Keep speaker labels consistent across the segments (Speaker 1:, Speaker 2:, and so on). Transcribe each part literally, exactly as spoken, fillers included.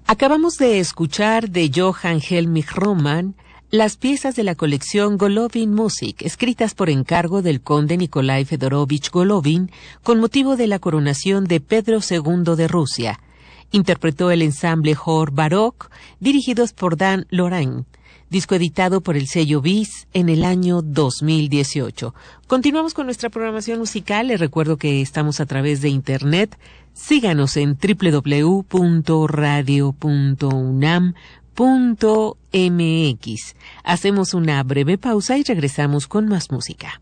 Speaker 1: Acabamos de escuchar de Johann Helmich Roman las piezas de la colección Golovin Music, escritas por encargo del conde Nikolai Fedorovich Golovin con motivo de la coronación de Pedro segundo de Rusia. Interpretó el ensamble Hor Baroque, dirigidos por Dan Lorrain. Disco editado por el sello Bis en el año dos mil dieciocho. Continuamos con nuestra programación musical. Les recuerdo que estamos a través de internet. Síganos en doble u doble u doble u punto radio punto unam punto m x. Hacemos una breve pausa y regresamos con más música.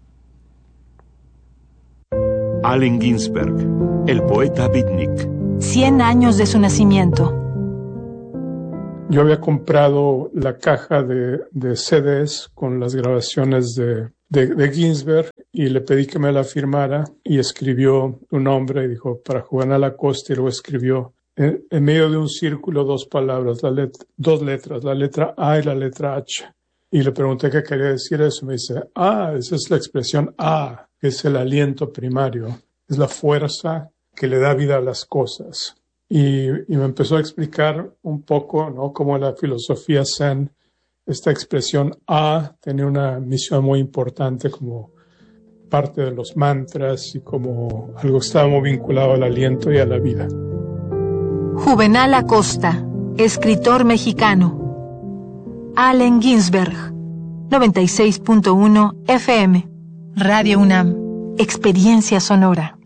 Speaker 2: Allen Ginsberg, el poeta beatnik.
Speaker 3: Cien años de su nacimiento.
Speaker 4: Yo había comprado la caja de, de C Ds con las grabaciones de, de, de Ginsberg y le pedí que me la firmara y escribió un nombre y dijo para Juvenal Acosta y luego escribió en, en medio de un círculo dos palabras, la let, dos letras, la letra A y la letra H. Y le pregunté qué quería decir eso. Me dice, ah, esa es la expresión A, que es el aliento primario, es la fuerza que le da vida a las cosas. Y, y me empezó a explicar un poco, ¿no?, cómo la filosofía Zen, esta expresión A, tenía una misión muy importante como parte de los mantras y como algo que estaba muy vinculado al aliento y a la vida.
Speaker 3: Juvenal Acosta, escritor mexicano. Allen Ginsberg, noventa y seis punto uno F M. Radio UNAM, experiencia sonora.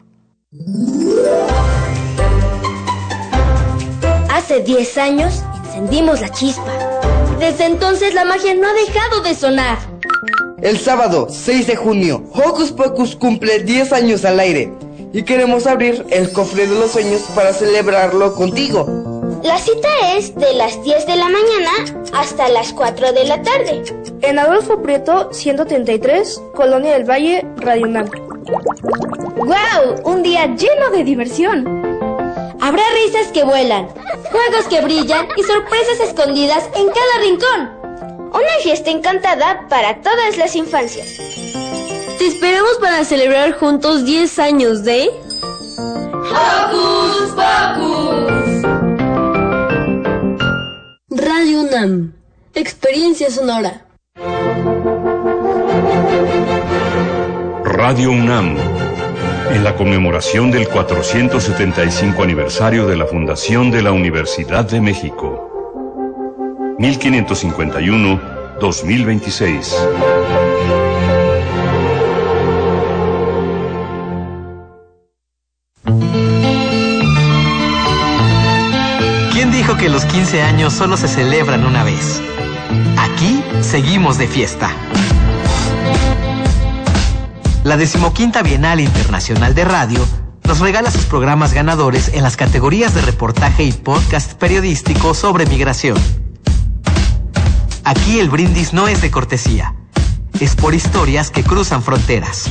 Speaker 5: Hace diez años encendimos la chispa. Desde entonces la magia no ha dejado de sonar.
Speaker 6: El sábado seis de junio, Hocus Pocus cumple diez años al aire y queremos abrir el cofre de los sueños para celebrarlo contigo.
Speaker 5: La cita es de las diez de la mañana hasta las cuatro de la tarde.
Speaker 7: En Adolfo Prieto, ciento treinta y tres, Colonia del Valle, Radio UNAM.
Speaker 5: ¡Guau! Un día lleno de diversión. Habrá risas que vuelan, juegos que brillan y sorpresas escondidas en cada rincón. Una fiesta encantada para todas las infancias.
Speaker 8: Te esperamos para celebrar juntos diez años de...
Speaker 9: ¡Hocus Pocus!
Speaker 8: Radio UNAM, experiencia sonora.
Speaker 2: Radio UNAM, en la conmemoración del cuatrocientos setenta y cinco aniversario de la fundación de la Universidad de México. mil quinientos cincuenta y uno a dos mil veintiséis.
Speaker 10: ¿Quién dijo que los quince años solo se celebran una vez? Aquí seguimos de fiesta. La decimoquinta Bienal Internacional de Radio nos regala sus programas ganadores en las categorías de reportaje y podcast periodístico sobre migración. Aquí el brindis no es de cortesía, es por historias que cruzan fronteras.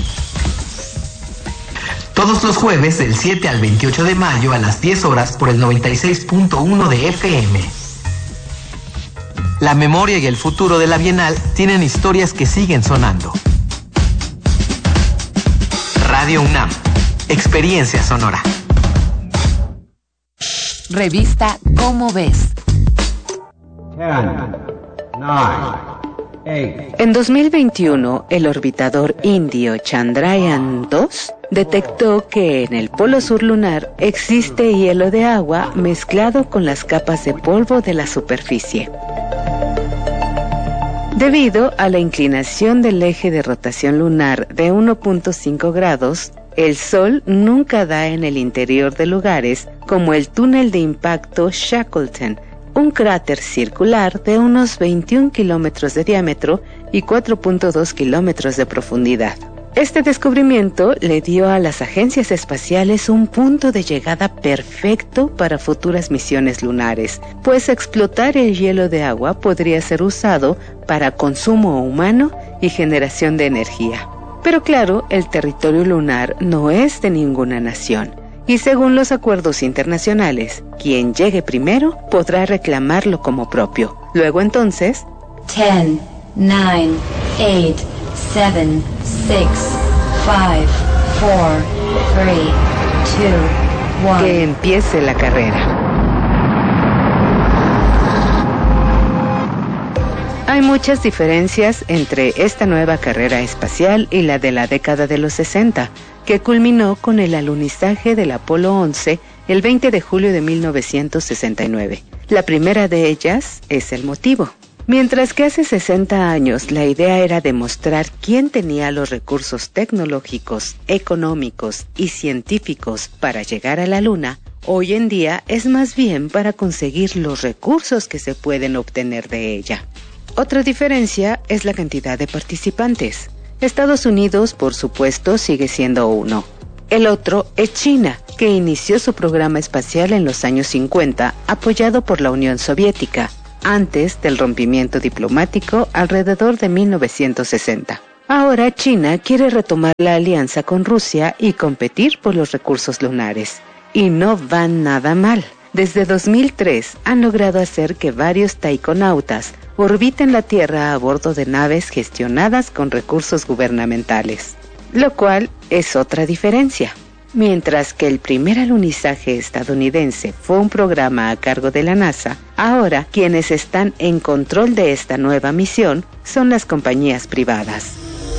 Speaker 10: Todos los jueves del siete al veintiocho de mayo a las diez horas por el noventa y seis punto uno de F M. La memoria y el futuro de la Bienal tienen historias que siguen sonando. Radio UNAM, experiencia sonora.
Speaker 11: Revista Cómo Ves. En dos mil veintiuno, el orbitador indio Chandrayaan dos detectó que en el polo sur lunar existe hielo de agua mezclado con las capas de polvo de la superficie. Debido a la inclinación del eje de rotación lunar de uno punto cinco grados, el Sol nunca da en el interior de lugares como el túnel de impacto Shackleton, un cráter circular de unos veintiún kilómetros de diámetro y cuatro punto dos kilómetros de profundidad. Este descubrimiento le dio a las agencias espaciales un punto de llegada perfecto para futuras misiones lunares, pues explotar el hielo de agua podría ser usado para consumo humano y generación de energía. Pero claro, el territorio lunar no es de ninguna nación, y según los acuerdos internacionales, quien llegue primero podrá reclamarlo como propio. Luego entonces...
Speaker 12: diez, nueve, ocho, siete, seis, cinco, cuatro, tres, dos, uno...
Speaker 11: Que empiece la carrera. hay muchas diferencias entre esta nueva carrera espacial y la de la década de los sesenta, que culminó con el alunizaje del Apolo once el veinte de julio de mil novecientos sesenta y nueve. La primera de ellas es el motivo. Mientras que hace sesenta años la idea era demostrar quién tenía los recursos tecnológicos, económicos y científicos para llegar a la Luna, hoy en día es más bien para conseguir los recursos que se pueden obtener de ella. Otra diferencia es la cantidad de participantes. Estados Unidos, por supuesto, sigue siendo uno. El otro es China, que inició su programa espacial en los años cincuenta, apoyado por la Unión Soviética, antes del rompimiento diplomático alrededor de mil novecientos sesenta. Ahora China quiere retomar la alianza con Rusia y competir por los recursos lunares. Y no van nada mal. Desde dos mil tres han logrado hacer que varios taikonautas orbiten la Tierra a bordo de naves gestionadas con recursos gubernamentales, lo cual es otra diferencia. Mientras que el primer alunizaje estadounidense fue un programa a cargo de la NASA, ahora quienes están en control de esta nueva misión son las compañías privadas.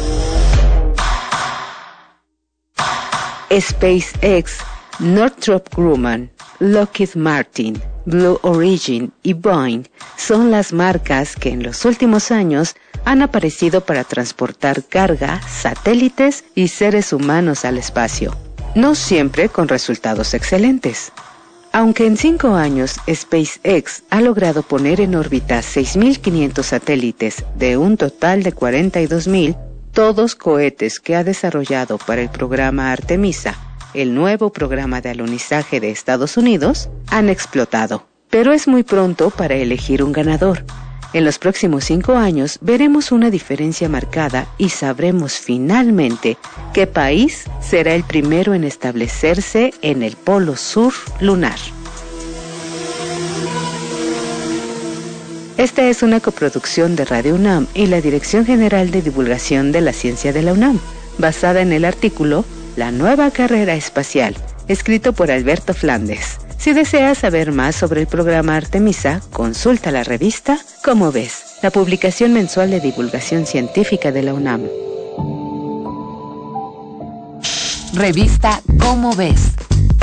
Speaker 11: SpaceX, Northrop Grumman, Lockheed Martin, Blue Origin y Boeing son las marcas que en los últimos años han aparecido para transportar carga, satélites y seres humanos al espacio. No siempre con resultados excelentes. Aunque en cinco años SpaceX ha logrado poner en órbita seis mil quinientos satélites de un total de cuarenta y dos mil, todos cohetes que ha desarrollado para el programa Artemisa, el nuevo programa de alunizaje de Estados Unidos, han explotado. Pero es muy pronto para elegir un ganador. En los próximos cinco años veremos una diferencia marcada y sabremos finalmente qué país será el primero en establecerse en el polo sur lunar. Esta es una coproducción de Radio UNAM y la Dirección General de Divulgación de la Ciencia de la UNAM, basada en el artículo La nueva carrera espacial, escrito por Alberto Flandes. Si deseas saber más sobre el programa Artemisa, consulta la revista Cómo ves, la publicación mensual de divulgación científica de la UNAM.
Speaker 1: Revista Cómo ves.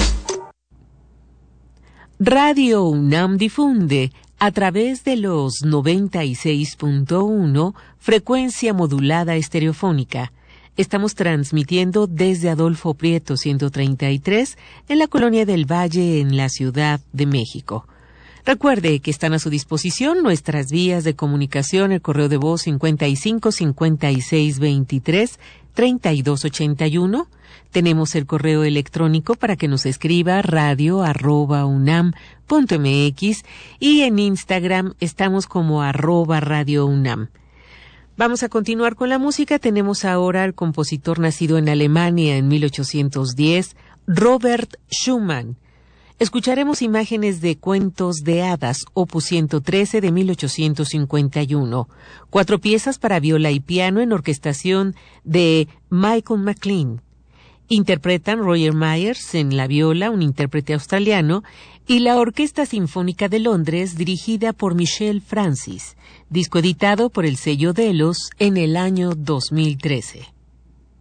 Speaker 1: Radio UNAM difunde a través de los noventa y seis punto uno frecuencia modulada estereofónica. Estamos transmitiendo desde Adolfo Prieto ciento treinta y tres en la Colonia del Valle en la Ciudad de México. Recuerde que están a su disposición nuestras vías de comunicación, el correo de voz cincuenta y cinco cincuenta y seis veintitrés treinta y dos ochenta y uno. Tenemos el correo electrónico para que nos escriba radio arroba unam punto mx y en Instagram estamos como arroba radio unam. Vamos a continuar con la música. Tenemos ahora al compositor nacido en Alemania en mil ochocientos diez, Robert Schumann. Escucharemos imágenes de Cuentos de Hadas, opus ciento trece de mil ochocientos cincuenta y uno. Cuatro piezas para viola y piano en orquestación de Michael McLean. Interpretan Roger Myers en la viola, un intérprete australiano, y la Orquesta Sinfónica de Londres, dirigida por Michel Francis. Disco editado por el sello Delos en el año dos mil trece.